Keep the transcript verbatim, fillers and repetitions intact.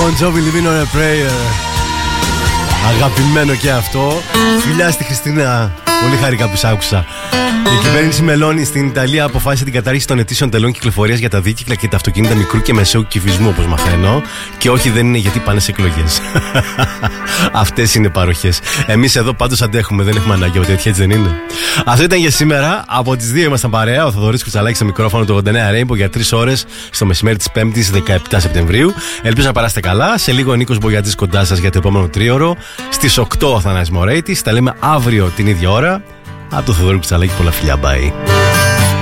Bon Jovi, Living on a Prayer. Αγαπημένο και αυτό. Φιλιά στη Χριστίνα. Πολύ χαρικά που σ' άκουσα. Η κυβέρνηση Μελώνη στην Ιταλία αποφάσισε την κατάργηση των ετήσιων τελών κυκλοφορίας για τα δίκυκλα και τα αυτοκίνητα μικρού και μεσαίου κυβισμού, όπως μαθαίνω. Και όχι, δεν είναι γιατί πάνε σε εκλογές. Αυτές είναι παροχές. Εμείς εδώ πάντως αντέχουμε, δεν έχουμε ανάγκη από τέτοια, έτσι δεν είναι? Αυτό ήταν για σήμερα. Από τις δύο ήμασταν παρέα. Ο Θοδωρής Κουτσαλάκης στο μικρόφωνο του ογδόντα εννέα Rainbow για τρεις ώρες στο μεσημέρι της Πέμπτης δεκαεπτά Σεπτεμβρίου. Ελπίζω να περάσετε καλά. Σε λίγο ο Νίκος Μπογιατζής κοντά σας για το επόμενο τρίωρο. Στις οκτώ ο Θανάσης Μωρέιτης. Τα λέμε αύριο την ίδια ώρα. Από το Θοδωρή Κουτσαλάκη, πολλά φιλιά, bye.